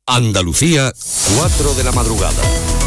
Andalucía, 4 de la madrugada.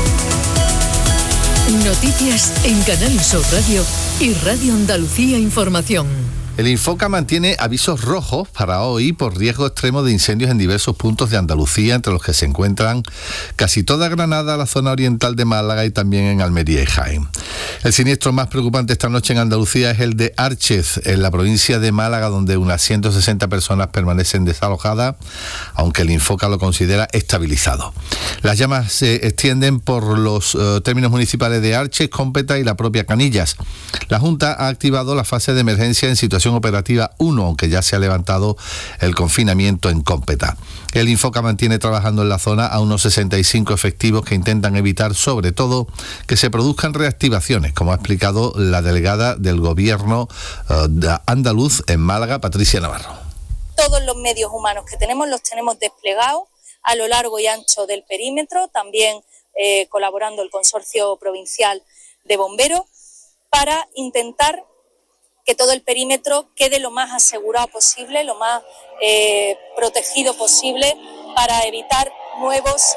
Noticias en Canal Sur Radio y Radio Andalucía Información. El Infoca mantiene avisos rojos para hoy por riesgo extremo de incendios en diversos puntos de Andalucía, entre los que se encuentran casi toda Granada, la zona oriental de Málaga y también en Almería y Jaén. El siniestro más preocupante esta noche en Andalucía es el de Árchez, en la provincia de Málaga, donde unas 160 personas permanecen desalojadas, aunque el Infoca lo considera estabilizado. Las llamas se extienden por los términos municipales de Árchez, Cómpeta y la propia Canillas. La Junta ha activado la fase de emergencia en situación operativa 1, aunque ya se ha levantado el confinamiento en Cómpeta. El Infoca mantiene trabajando en la zona a unos 65 efectivos que intentan evitar, sobre todo, que se produzcan reactivaciones, como ha explicado la delegada del Gobierno andaluz en Málaga, Patricia Navarro. Todos los medios humanos que tenemos los tenemos desplegados a lo largo y ancho del perímetro, también colaborando el Consorcio Provincial de Bomberos, para intentar que todo el perímetro quede lo más asegurado posible, lo más protegido posible, para evitar nuevas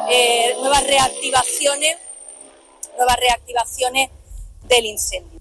reactivaciones del incendio.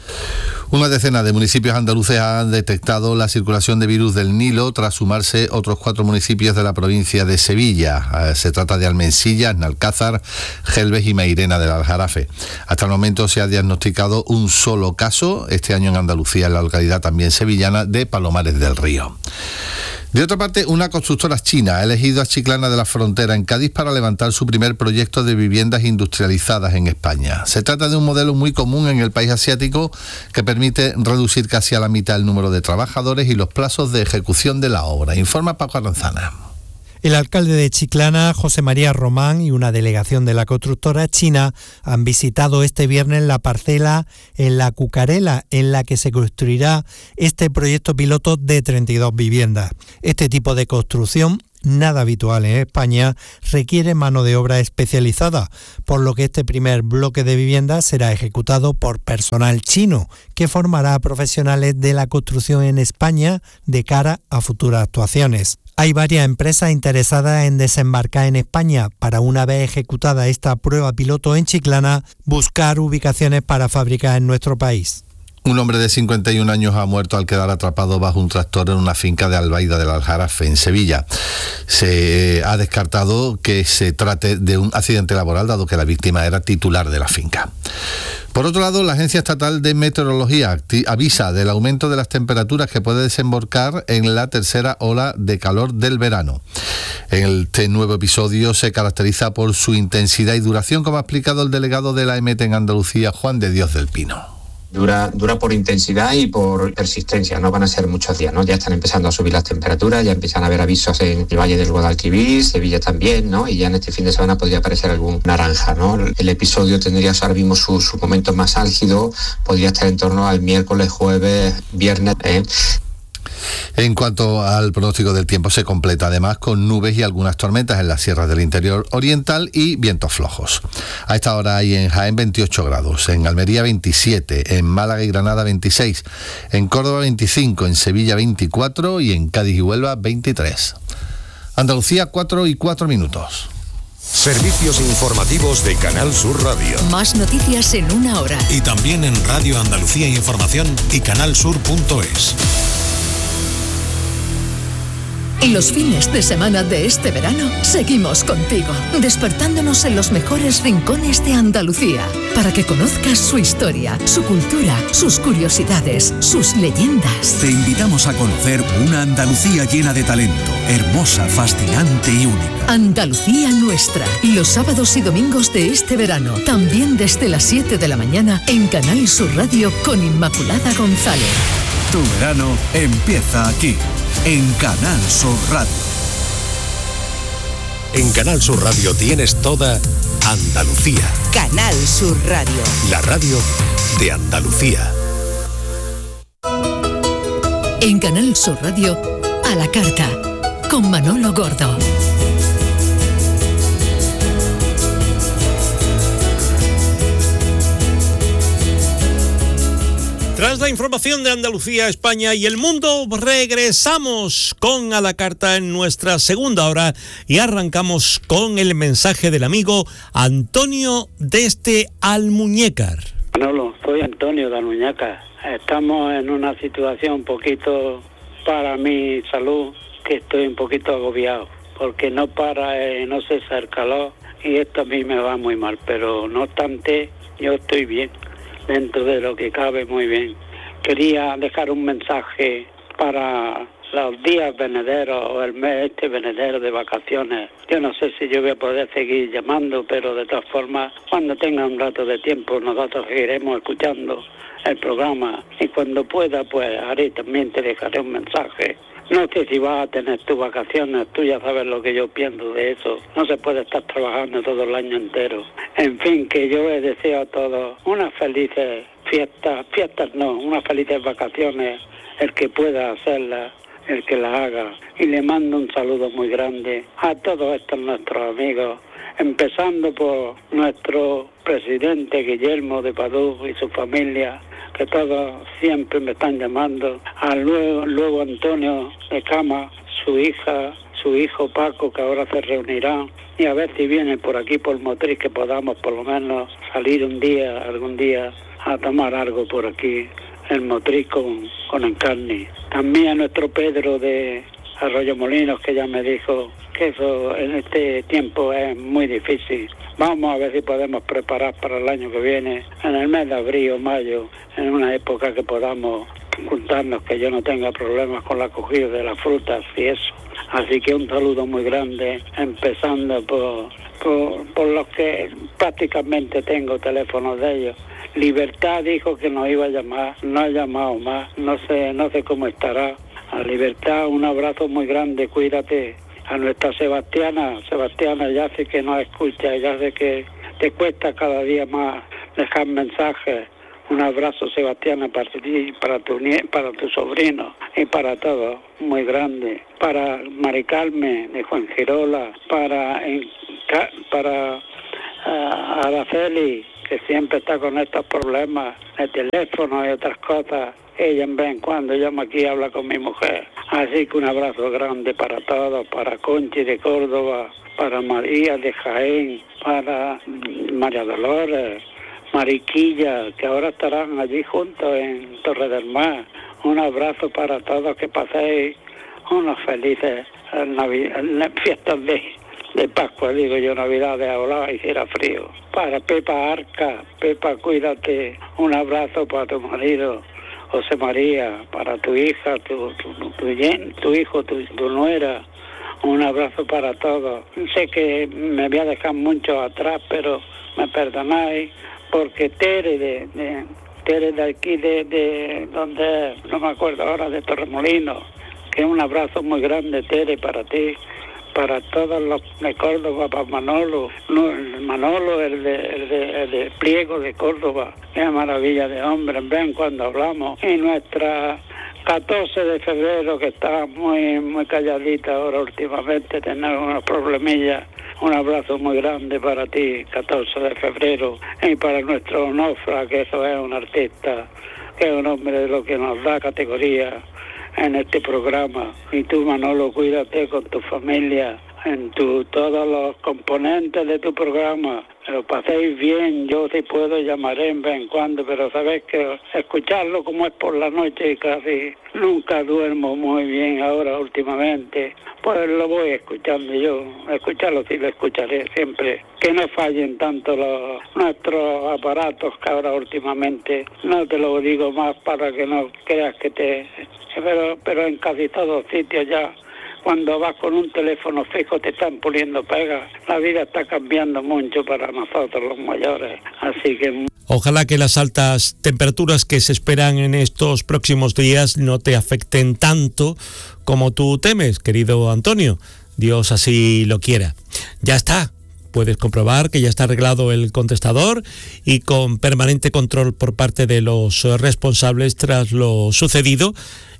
Una decena de municipios andaluces han detectado la circulación de virus del Nilo tras sumarse otros 4 municipios de la provincia de Sevilla. Se trata de Almensilla, Nalcázar, Gelbes y Mairena del Aljarafe. Hasta el momento se ha diagnosticado un solo caso, este año en Andalucía, en la localidad también sevillana de Palomares del Río. De otra parte, una constructora china ha elegido a Chiclana de la Frontera, en Cádiz, para levantar su primer proyecto de viviendas industrializadas en España. Se trata de un modelo muy común en el país asiático que permite reducir casi a la mitad el número de trabajadores y los plazos de ejecución de la obra. Informa Paco Aranzana. El alcalde de Chiclana, José María Román, y una delegación de la constructora china han visitado este viernes la parcela en La Cucarela, en la que se construirá este proyecto piloto de 32 viviendas. Este tipo de construcción, nada habitual en España, requiere mano de obra especializada, por lo que este primer bloque de viviendas será ejecutado por personal chino, que formará a profesionales de la construcción en España de cara a futuras actuaciones. Hay varias empresas interesadas en desembarcar en España para, una vez ejecutada esta prueba piloto en Chiclana, buscar ubicaciones para fábricas en nuestro país. Un hombre de 51 años ha muerto al quedar atrapado bajo un tractor en una finca de Albaida del Aljarafe, en Sevilla. Se ha descartado que se trate de un accidente laboral, dado que la víctima era titular de la finca. Por otro lado, la Agencia Estatal de Meteorología avisa del aumento de las temperaturas que puede desembocar en la tercera ola de calor del verano. Este nuevo episodio se caracteriza por su intensidad y duración, como ha explicado el delegado de la EMET en Andalucía, Juan de Dios del Pino. Dura por intensidad y por persistencia, no van a ser muchos días, ¿no? Ya están empezando a subir las temperaturas, ya empiezan a haber avisos en el Valle del Guadalquivir, Sevilla también, ¿no? Y ya en este fin de semana podría aparecer algún naranja, ¿no? El episodio tendría, ahora mismo su momento más álgido, podría estar en torno al miércoles, jueves, viernes, En cuanto al pronóstico del tiempo, se completa además con nubes y algunas tormentas en las sierras del interior oriental y vientos flojos. A esta hora hay en Jaén 28 grados, en Almería 27, en Málaga y Granada 26, en Córdoba 25, en Sevilla 24 y en Cádiz y Huelva 23. Andalucía, 4:04. Servicios informativos de Canal Sur Radio. Más noticias en una hora. Y también en Radio Andalucía Información y canalsur.es. Y los fines de semana de este verano seguimos contigo, despertándonos en los mejores rincones de Andalucía, para que conozcas su historia, su cultura, sus curiosidades, sus leyendas. Te invitamos a conocer una Andalucía llena de talento, hermosa, fascinante y única. Andalucía nuestra, los sábados y domingos de este verano, también desde las 7 de la mañana en Canal Sur Radio con Inmaculada González. Tu verano empieza aquí, en Canal Sur Radio. En Canal Sur Radio tienes toda Andalucía. Canal Sur Radio. La radio de Andalucía. En Canal Sur Radio, a la carta, con Manolo Gordo. Tras la información de Andalucía, España y el mundo, regresamos con A la Carta en nuestra segunda hora y arrancamos con el mensaje del amigo Antonio desde Almuñécar. Manolo, soy Antonio de Almuñécar. Estamos en una situación un poquito, para mi salud, que estoy un poquito agobiado, porque no cesa el calor y esto a mí me va muy mal, pero no obstante, yo estoy bien. Dentro de lo que cabe, muy bien. Quería dejar un mensaje para los días venideros o el mes venidero de vacaciones. Yo no sé si yo voy a poder seguir llamando, pero de todas formas, cuando tenga un rato de tiempo, nosotros seguiremos escuchando el programa. Y cuando pueda, pues haré, también te dejaré un mensaje. No sé si vas a tener tus vacaciones, tú ya sabes lo que yo pienso de eso. No se puede estar trabajando todo el año entero. En fin, que yo les deseo a todos unas felices unas felices vacaciones, el que pueda hacerlas, el que las haga. Y le mando un saludo muy grande a todos estos nuestros amigos, empezando por nuestro presidente Guillermo de Padú y su familia, que todos siempre me están llamando, a luego Antonio de Cama, su hijo Paco, que ahora se reunirán, y a ver si viene por aquí por Motriz, que podamos por lo menos salir algún día a tomar algo por aquí en Motriz con Encarni. También a nuestro Pedro de Arroyo Molinos, que ya me dijo que eso en este tiempo es muy difícil. Vamos a ver si podemos preparar para el año que viene, en el mes de abril o mayo, en una época que podamos juntarnos, que yo no tenga problemas con la cogida de las frutas y eso. Así que un saludo muy grande, empezando por los que prácticamente tengo teléfonos de ellos. Libertad dijo que nos iba a llamar, no ha llamado más, no sé cómo estará. A Libertad, un abrazo muy grande, cuídate. A nuestra Sebastiana ya sé que nos escucha, ya sé que te cuesta cada día más dejar mensajes. Un abrazo, Sebastiana, para ti, para tu sobrino y para todos, muy grande. Para Mari Carmen de Juan Girola, para Araceli, que siempre está con estos problemas de teléfono y otras cosas. Ella en vez en cuando llama aquí y habla con mi mujer. Así que un abrazo grande para todos, para Conchi de Córdoba, para María de Jaén, para María Dolores, Mariquilla, que ahora estarán allí juntos en Torre del Mar. Un abrazo para todos, que paséis unos felices fiestas de Pascua, digo yo, Navidades, ahora hiciera frío. Para Pepa Arca, Pepa, cuídate, un abrazo para tu marido, José María, para tu hija, tu hijo, tu nuera, un abrazo para todos. Sé que me voy a dejar mucho atrás, pero me perdonáis, porque Tere de aquí, de donde, no me acuerdo ahora, de Torremolinos, que un abrazo muy grande, Tere, para ti, para todos los de Córdoba, para Manolo, el de Pliego de Córdoba, qué maravilla de hombre, ven cuando hablamos. Y nuestra 14 de febrero, que está muy, muy calladita ahora últimamente, tenemos unos problemillas. Un abrazo muy grande para ti, 14 de febrero, y para nuestro Onofra, que eso es un artista, que es un hombre de lo que nos da categoría en este programa. Y tú, Manolo, cuídate con tu familia, en todos los componentes de tu programa. Lo paséis bien, yo si puedo llamaré en vez en cuando, pero sabéis que escucharlo como es por la noche y casi nunca duermo muy bien ahora últimamente, pues lo voy escuchando yo. Escucharlo sí lo escucharé siempre. Que no fallen tanto nuestros aparatos, que ahora últimamente, no te lo digo más para que no creas que pero en casi todos sitios ya, cuando vas con un teléfono fijo te están poniendo pegas. La vida está cambiando mucho para nosotros los mayores, así que... Ojalá que las altas temperaturas que se esperan en estos próximos días no te afecten tanto como tú temes, querido Antonio. Dios así lo quiera. Ya está. Puedes comprobar que ya está arreglado el contestador y con permanente control por parte de los responsables tras lo sucedido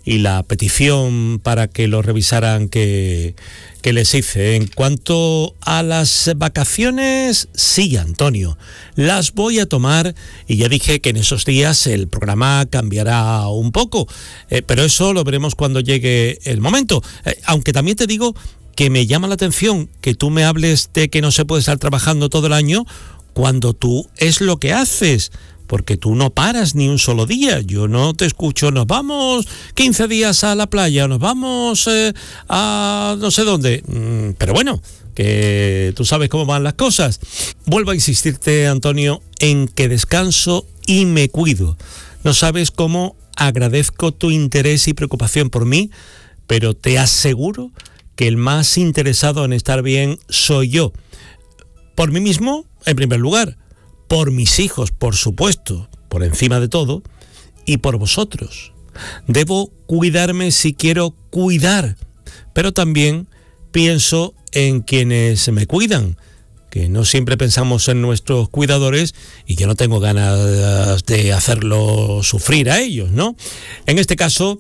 y la petición para que lo revisaran que les hice. En cuanto a las vacaciones, sí, Antonio, las voy a tomar y ya dije que en esos días el programa cambiará un poco, pero eso lo veremos cuando llegue el momento. Aunque también te digo que me llama la atención que tú me hables de que no se puede estar trabajando todo el año cuando tú es lo que haces, porque tú no paras ni un solo día. Yo no te escucho, nos vamos 15 días a la playa, nos vamos a no sé dónde. Pero bueno, que tú sabes cómo van las cosas. Vuelvo a insistirte, Antonio, en que descanso y me cuido. No sabes cómo agradezco tu interés y preocupación por mí, pero te aseguro que el más interesado en estar bien soy yo. Por mí mismo, en primer lugar, por mis hijos, por supuesto, por encima de todo, y por vosotros. Debo cuidarme si quiero cuidar, pero también pienso en quienes me cuidan, que no siempre pensamos en nuestros cuidadores y yo no tengo ganas de hacerlo sufrir a ellos, ¿no? En este caso,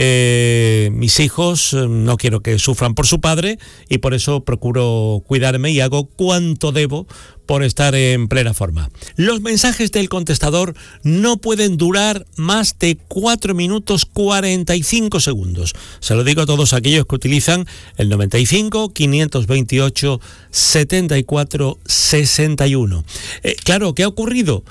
mis hijos no quiero que sufran por su padre y por eso procuro cuidarme y hago cuanto debo por estar en plena forma. Los mensajes del contestador no pueden durar más de 4 minutos 45 segundos. Se lo digo a todos aquellos que utilizan el 95 528 74 61. Claro, ¿qué ha ocurrido?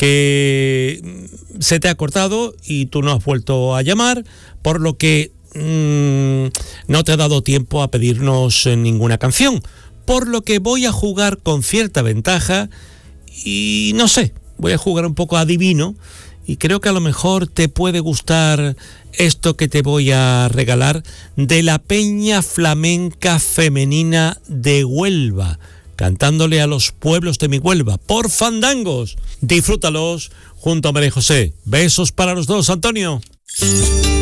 Que se te ha cortado y tú no has vuelto a llamar, por lo que no te ha dado tiempo a pedirnos ninguna canción. Por lo que voy a jugar con cierta ventaja y no sé, voy a jugar un poco adivino y creo que a lo mejor te puede gustar esto que te voy a regalar de la Peña Flamenca Femenina de Huelva, cantándole a los pueblos de mi Huelva por fandangos. Disfrútalos junto a María José. Besos para los dos, Antonio.